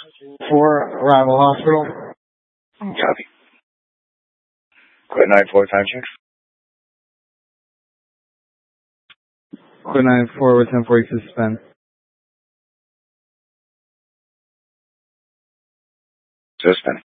For Arrival Hospital. Copy. Quit 9-4, time check. Quit 9-4 with 10-4 suspend. Suspend.